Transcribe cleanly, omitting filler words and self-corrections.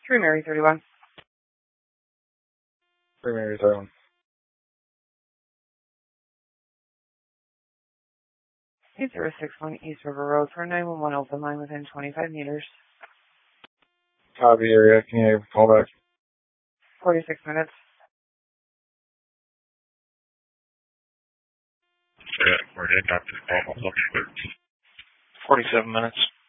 3 Mary 31. 3 Mary 31. 8061 East River Road for 911 open line within 25 meters. Copy area. Can you call back? 46 minutes. Yeah, we're heading up to the call. 47 minutes.